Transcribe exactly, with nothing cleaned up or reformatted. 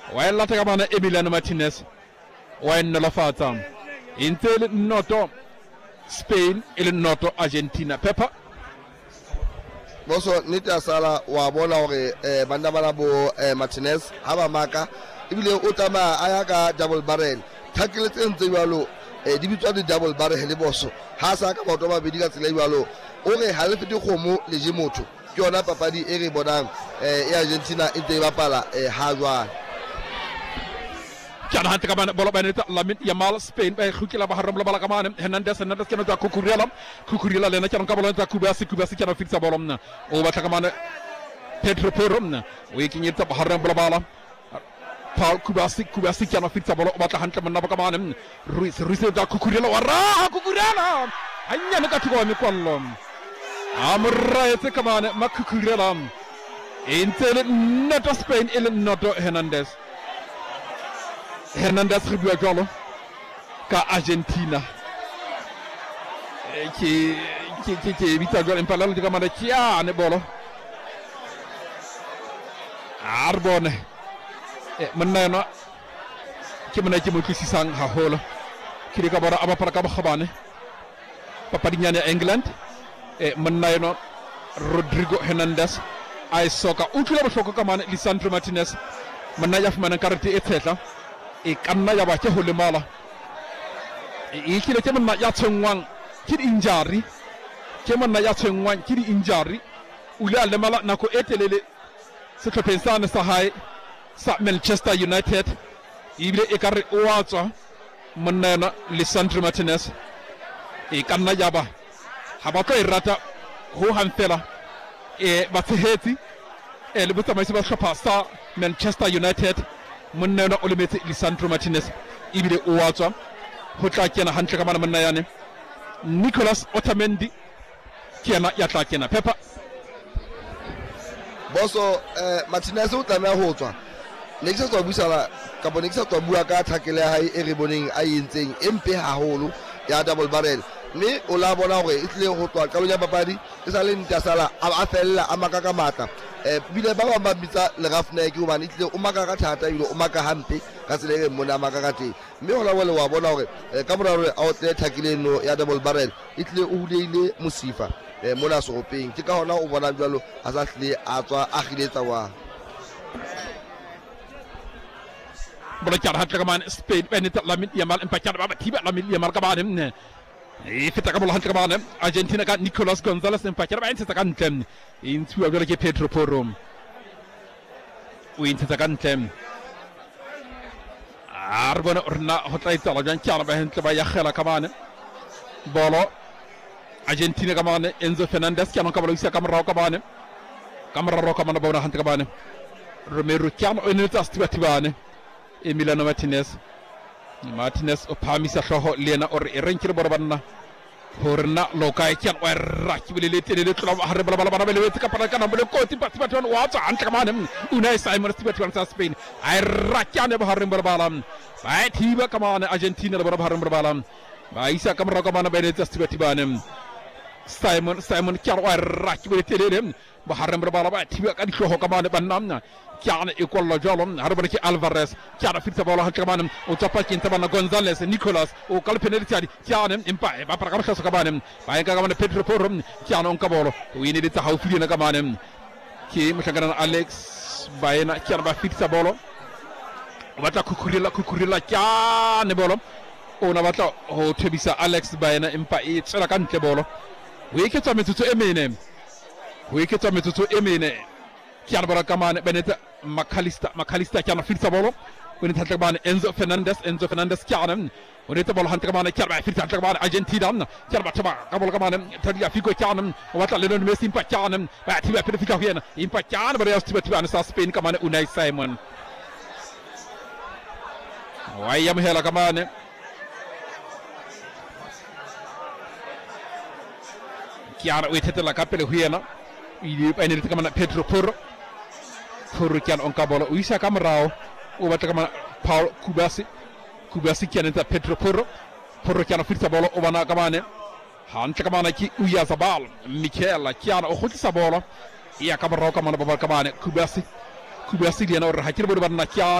waye lata kamana Emiliano Martinez waye la fatam intel noto Spain il noto Argentina Peppa boso nita sala wa bona hore eh, banda bana bo eh, Martinez haba maka ibile utama ayaka double barrel tackle tsenze yalo eh, dibitswa di double barrel le boso ha sa ka batho ba bediga tsela yalo ore ha le fete khomo le je motho ke ona papadi e re bonang eh, e Argentina e te bapala eh, ha jwa Can hante kamane bolo benita Lamin Yamal Spain bay khukila baharam la bala kamane Hernandez Hernandez kana ta Cucurella Cucurella lena kana kabolo ta Kubasi Kubasi kana fixa bolom na o bata kamane Pedro Porro na we kinyita baharam la bala Paul Kubasi Kubasi kana fixa bolo bata hante manna kamane Ruiz Ruiz ta Cucurella wara Cucurella anya na katugo mi kwallom amra ete kamane ma Cucurella intel noto Spain il noto Hernandez Hernandez ribua jolo ka Argentina ki ki ki ki vita jolo impalalo di kamane chia ne bolo arbone e menna ki mena ci mo ci sang ha holo ki di ka bara aba para ka xabane papa di ñane England e menna no Rodrigo Hernandez ay soka utula ba soka kamane Lisandro Martinez menna yaf manan karate eteta e kanna yaba ke holle mala e kile ke manna ya tsenwang kidi injari ke manna ya tsenwang kidi injari ula le mala nako etelele se to pensana sa hay sa Manchester United ibre e kar owato manna Lisandro Martinez e kanna yaba habato irata ho hanfela e batiheti e le butama se ba khapa sa Manchester United mun na olimete Lisandro Martinez ibide owato hota kena hanche kamana mun na yani Nicolas Otamendi kena yata kena Peppa boso eh, Martinez o tama ho tswa ne ke tsa busala ka bone ke tsa bua ka tackle hai e re boneng a yentseng empe haholo ya double barrel me o la bona hore e tle ho tswa ka lo ya papadi e sa le ntasala a fella a makaka mata eh bile ba ba bitsa le rafna ke hobane itle o maka ka thata ile o maka hampe ka tsele mona maka ka teng mme hola wale wa bona hore ka mora hore a o tle tackle no ya double barrel itle o huleile Mosifa eh mona soropeng ke ka hona o bona jwalo a sa hle a tswa a giletsa wa bolo char hatta kaman Spain benita Lamin Yamal empachar ba tiba Lamin Yamal kaman ne e fita kabolo hatta kaman Argentina ka Nicolas Gonzalez empachar ba inta kan tem in tu agora ke Pedro Porro o inta kan tem arbona orna hotay tala jan char ba henta ba yakhela kaman bolo Argentina kaman Enzo Fernandez kaman kabolo isa kamra kaman kamra ro kaman bawna hatta kaman Romero Kiano onita stibane Emiliano Martinez Martinez o pamisa soho lena or renkir borbanna horna lokay kyan wa rakki bele le tele le tlam harre bala bala bele wetka para kana bele ko ti pat pat wa ta anta kamane Unai Simon ti pat sa Spain ay rakkane ba harre bala bala bay tiba kamane Argentina le bala harre bala bay isa kamra kamane bele tasti batibane Simon Simon kyan wa rakki bele tele le ba harre bala bay tiba kan soho kamane bannamna Kiana e kollo jolom harbarki Alvarez Kiana fitta bola hakka manam o tapaki tabana Gonzalez Nicolas o kalpenel tiadi Kiana impa e ba para kam khasa kabanam bay ka kamane Pedro Porro Kiana on kabolo wini di taxaw fili na kamanam ki mutagana Alex bayna Kiana ba fitta bolo wata kukurila kukurila Kiana bolo ona wata o tebisa Alex bayna impa e tsala kan te bolo wi ke tametuto emene wi ke tametuto emene Kiana bara kamane beneta Macalista Macalista Kiana fitta bolo woni tan tabane Enzo Fernandez Enzo Fernandez Kiana woni tabolo han tabane Kiana fitta tabane Argentina Kiana taba kabol kamane tadiya figo Kiana wata le don Messi pa Kiana ba tiba pe fika hiena impa Kiana bara yasti tiba sa Spain kamane Unai Simon wayam hela kamane Kiana wetete la kapele hiena ili bayne kamane Pedro Porro Porro kian on kabolo uisa kamrao o wata kama Paul Kubasi Kubasi kian ta Pedro Porro Porro kian fitta bolo o wana kamane han ta kamane ki uya zabal Michela kian o khoti sabolo iya kamrao kamane babal kamane Kubasi Kubasi diana o hakir bodo banna kian